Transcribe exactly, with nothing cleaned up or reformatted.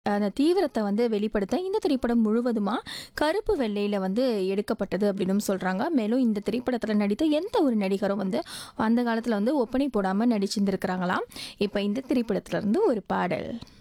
அந்த தீவிரத்தை வந்து வெளிப்படுத்த இந்த திரைப்படம் முழுவதுமா கருப்பு வெள்ளையில வந்து எடுக்கப்பட்டது அப்படின்னு சொல்றாங்க. மேலும் இந்த திரைப்படத்துல நடித்த எந்த ஒரு நடிகரும் வந்து அந்த காலத்துல வந்து ஒப்பனை போடாம நடிச்சிருந்திருக்கிறாங்களாம். இப்ப இந்த திரைப்படத்துல இருந்து ஒரு பாடல்.